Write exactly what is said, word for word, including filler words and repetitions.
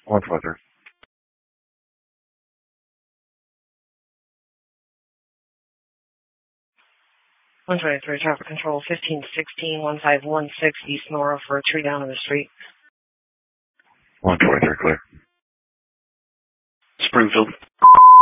one twenty-three. one twenty-three, traffic control, fifteen sixteen, one five one six East Nora for a tree down in the street. one twenty-three, clear. Springfield.